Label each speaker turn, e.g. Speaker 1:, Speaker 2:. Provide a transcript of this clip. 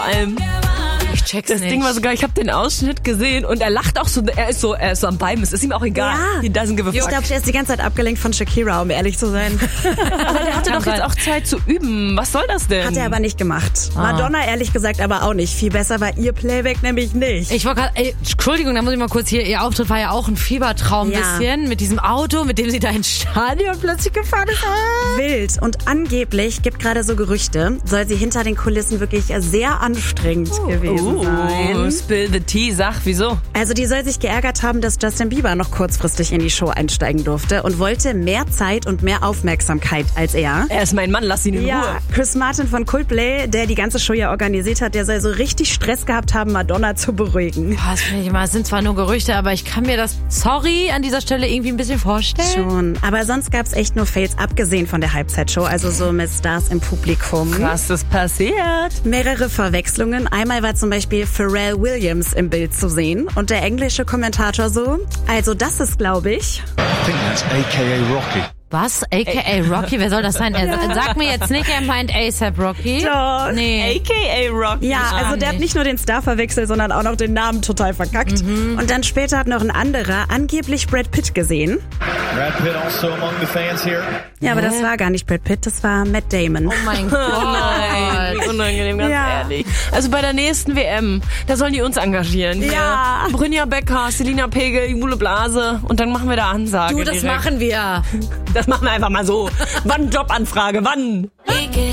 Speaker 1: allem.
Speaker 2: Ich check's
Speaker 1: Das
Speaker 2: nicht.
Speaker 1: Ding war sogar, ich habe den Ausschnitt gesehen und er lacht auch so, er ist so am Beim, es ist ihm auch egal.
Speaker 3: Ja.
Speaker 1: He doesn't give a
Speaker 3: Ich
Speaker 1: fuck.
Speaker 3: glaube, der ist die ganze Zeit abgelenkt von Shakira, um ehrlich zu sein.
Speaker 1: Aber der hatte doch jetzt auch Zeit zu üben. Was soll das denn?
Speaker 3: Hat er aber nicht gemacht. Madonna ehrlich gesagt aber auch nicht. Viel besser war ihr Playback nämlich nicht.
Speaker 2: Ich war gerade, Entschuldigung, da muss ich mal kurz hier, ihr Auftritt war ja auch ein Fiebertraum
Speaker 3: Ja.
Speaker 2: bisschen, mit diesem Auto, mit dem sie da ins Stadion plötzlich gefahren ist.
Speaker 3: Wild. Und angeblich gibt gerade so Gerüchte, soll sie hinter den Kulissen wirklich sehr anstrengend gewesen sein.
Speaker 1: Spill the tea, sag, wieso?
Speaker 3: Also die soll sich geärgert haben, dass Justin Bieber noch kurzfristig in die Show einsteigen durfte und wollte mehr Zeit und mehr Aufmerksamkeit als er.
Speaker 1: Er ist mein Mann, lass ihn in Ruhe.
Speaker 3: Ja, Chris Martin von Coldplay, der die ganze Show ja organisiert hat, der soll so richtig Stress gehabt haben, Madonna zu beruhigen.
Speaker 2: Das finde ich immer, es sind zwar nur Gerüchte, aber ich kann mir das, sorry, an dieser Stelle irgendwie ein bisschen vorstellen.
Speaker 3: Schon. Aber sonst gab's echt nur Fails, abgesehen von der Halbzeitshow, also so mit Stars im Publikum.
Speaker 1: Was ist passiert?
Speaker 3: Mehrere Verwechslungen. Einmal war zum Beispiel Pharrell Williams im Bild zu sehen und der englische Kommentator so, also das ist, glaube ich...
Speaker 4: I think that's AKA Rocky.
Speaker 2: Was? AKA Rocky? Wer soll das sein? Sag mir jetzt nicht, er meint ASAP Rocky.
Speaker 3: Doch.
Speaker 2: Nee.
Speaker 1: AKA Rocky.
Speaker 3: Ja, also der hat nicht nur den Star verwechselt, sondern auch noch den Namen total verkackt. Und dann später hat noch ein anderer angeblich Brad Pitt gesehen.
Speaker 4: Brad Pitt also among the fans here.
Speaker 3: Ja, aber das war gar nicht Brad Pitt, das war Matt Damon.
Speaker 2: Oh mein Gott.
Speaker 1: Nein, wie unangenehm, ganz
Speaker 3: Ja.
Speaker 1: ehrlich. Also bei der nächsten WM, da sollen die uns engagieren.
Speaker 3: Ja.
Speaker 1: Brynja Becker, Selina Pegel, Jule Blase und dann machen wir da Ansage.
Speaker 2: Du, das
Speaker 1: direkt.
Speaker 2: machen wir.
Speaker 1: Das machen wir einfach mal so. Wann Jobanfrage, wann?
Speaker 5: AKA